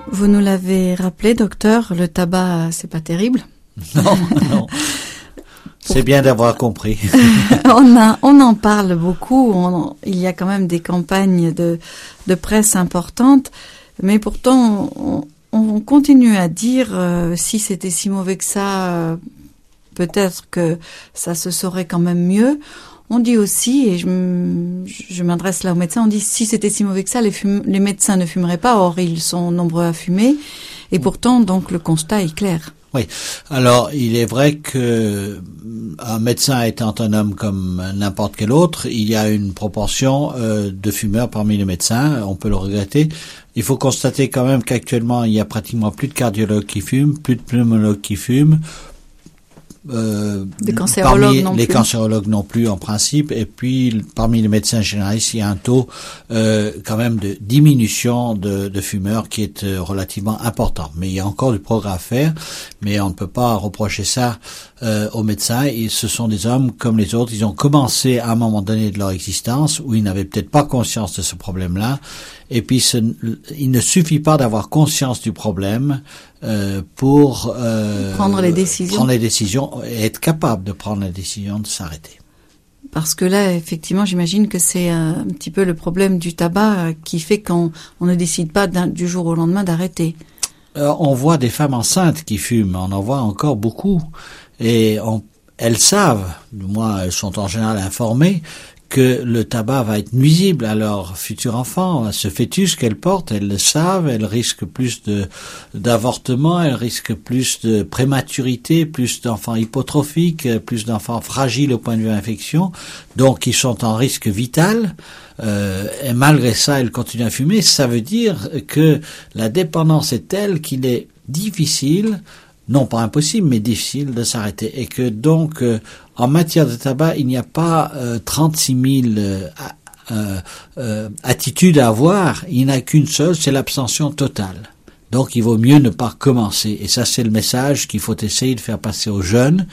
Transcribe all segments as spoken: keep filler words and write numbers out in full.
Vous nous l'avez rappelé, docteur, le tabac, c'est pas terrible. Non, non. C'est bien d'avoir compris. on, a, on en parle beaucoup. On, il y a quand même des campagnes de, de presse importantes, mais pourtant on, on continue à dire euh, si c'était si mauvais que ça, euh, peut-être que ça se saurait quand même mieux. On dit aussi, et je, je m'adresse là aux médecins, on dit si c'était si mauvais que ça, les, fume, les médecins ne fumeraient pas. Or ils sont nombreux à fumer, et pourtant donc le constat est clair. Oui. Alors, il est vrai que un médecin étant un homme comme n'importe quel autre, il y a une proportion euh, de fumeurs parmi les médecins. On peut le regretter. Il faut constater quand même qu'actuellement, il y a pratiquement plus de cardiologues qui fument, plus de pneumologues qui fument. Euh, des cancérologues non plus. Les cancérologues non plus en principe, et puis parmi les médecins généralistes il y a un taux euh, quand même de diminution de, de fumeurs qui est euh, relativement important, mais il y a encore du progrès à faire, mais on ne peut pas reprocher ça euh, aux médecins. Et ce sont des hommes comme les autres, ils ont commencé à un moment donné de leur existence où ils n'avaient peut-être pas conscience de ce problème-là, et puis ce, il ne suffit pas d'avoir conscience du problème Euh, pour euh, prendre les décisions, prendre les décisions et être capable de prendre la décision de s'arrêter. Parce que là, effectivement, j'imagine que c'est un, un petit peu le problème du tabac euh, qui fait qu'on on ne décide pas du jour au lendemain d'arrêter. Euh, on voit des femmes enceintes qui fument, on en voit encore beaucoup, et on, elles savent, du moins elles sont en général informées, que le tabac va être nuisible à leur futur enfant, à ce fœtus qu'elles portent, elles le savent, elles risquent plus de d'avortements, elles risquent plus de prématurité, plus d'enfants hypotrophiques, plus d'enfants fragiles au point de vue infection, donc ils sont en risque vital, euh, et malgré ça, elles continuent à fumer. Ça veut dire que la dépendance est telle qu'il est difficile, non pas impossible, mais difficile de s'arrêter, et que donc euh, en matière de tabac, il n'y a pas euh, trente-six mille euh, euh, euh, attitudes à avoir, il n'y en a qu'une seule, c'est l'abstention totale. Donc il vaut mieux ne pas commencer, et ça c'est le message qu'il faut essayer de faire passer aux jeunes.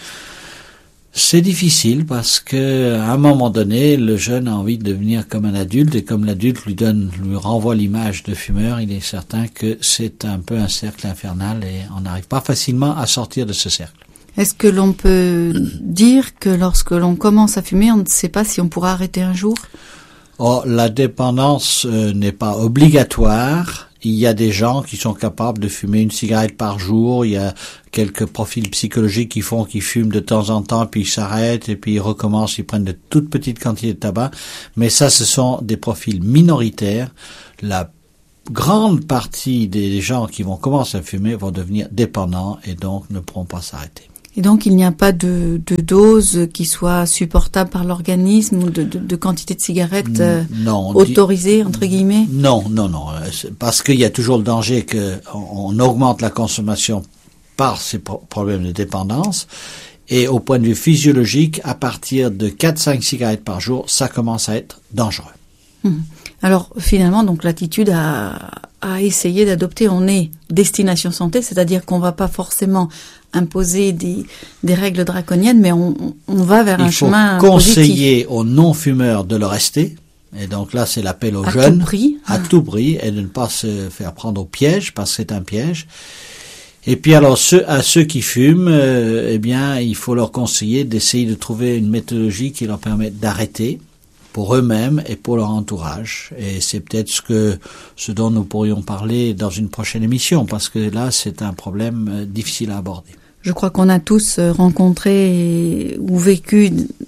C'est difficile parce que à un moment donné, le jeune a envie de devenir comme un adulte, et comme l'adulte lui donne, lui renvoie l'image de fumeur, il est certain que c'est un peu un cercle infernal et on n'arrive pas facilement à sortir de ce cercle. Est-ce que l'on peut dire que lorsque l'on commence à fumer, on ne sait pas si on pourra arrêter un jour? Oh, la dépendance euh, n'est pas obligatoire. Il y a des gens qui sont capables de fumer une cigarette par jour. Il y a quelques profils psychologiques qui font qu'ils fument de temps en temps, puis ils s'arrêtent, et puis ils recommencent, ils prennent de toutes petites quantités de tabac. Mais ça, ce sont des profils minoritaires. La grande partie des gens qui vont commencer à fumer vont devenir dépendants et donc ne pourront pas s'arrêter. Et donc, il n'y a pas de, de dose qui soit supportable par l'organisme, ou de, de, de quantité de cigarettes euh, non, autorisée, dit, entre guillemets? Non, non, non. Parce qu'il y a toujours le danger qu'on on augmente la consommation par ces pro- problèmes de dépendance. Et au point de vue physiologique, à partir de quatre à cinq cigarettes par jour, ça commence à être dangereux. Hum. Alors, finalement, donc l'attitude à, à essayer d'adopter, on est destination santé, c'est-à-dire qu'on va pas forcément imposer des, des règles draconiennes, mais on, on va vers Il un chemin faut conseiller positif. aux non-fumeurs de le rester. Et donc là, c'est l'appel aux à jeunes. Tout prix. À tout prix. Et de ne pas se faire prendre au piège, parce que c'est un piège. Et puis alors, ceux, à ceux qui fument, euh, eh bien, il faut leur conseiller d'essayer de trouver une méthodologie qui leur permette d'arrêter, pour eux-mêmes et pour leur entourage. Et c'est peut-être ce que, ce dont nous pourrions parler dans une prochaine émission, parce que là, c'est un problème euh, difficile à aborder. Je crois qu'on a tous rencontré ou vécu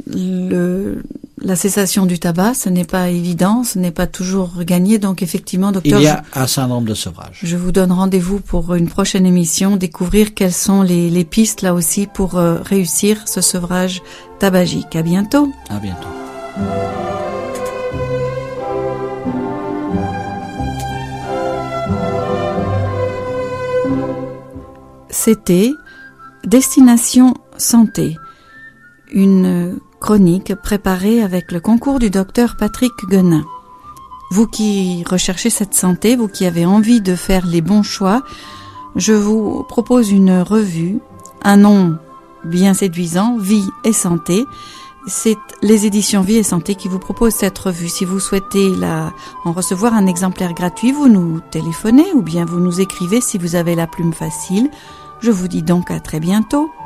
le, la cessation du tabac. Ce n'est pas évident, ce n'est pas toujours gagné. Donc effectivement, docteur, il y a un syndrome de sevrage. Je vous donne rendez-vous pour une prochaine émission, découvrir quelles sont les, les pistes là aussi pour euh, réussir ce sevrage tabagique. À bientôt. À bientôt. C'était Destination Santé, une chronique préparée avec le concours du docteur Patrick Guenin. Vous qui recherchez cette santé, vous qui avez envie de faire les bons choix, je vous propose une revue, un nom bien séduisant, Vie et Santé, c'est les éditions Vie et Santé qui vous proposent cette revue. Si vous souhaitez la, en recevoir un exemplaire gratuit, vous nous téléphonez ou bien vous nous écrivez si vous avez la plume facile. Je vous dis donc à très bientôt.